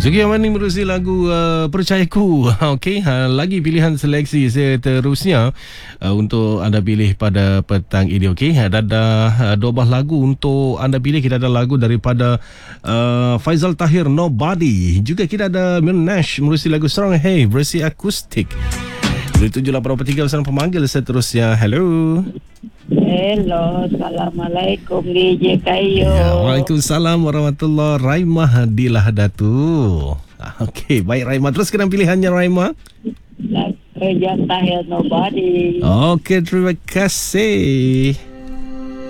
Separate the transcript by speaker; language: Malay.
Speaker 1: Zulkifli menerusi lagu Percayaku. Okey, lagi pilihan seleksi seterusnya untuk anda pilih pada petang ini. Okey, ada 12 lagu untuk anda pilih. Kita ada lagu daripada Faizal Tahir, Nobody. Juga kita ada Mil Nash menerusi lagu Strong Hey versi akustik. 7783 bersama pemanggil seterusnya. Hello.
Speaker 2: Hello, Assalamualaikum DJ Kayo.
Speaker 1: Ya, Waalaikumsalam warahmatullahi. Raimah Dilah Datu. Okey, baik Raimah. Teruskan pilihannya Raimah.
Speaker 2: Faizal Tahir, Nobody.
Speaker 1: Okey, terima kasih.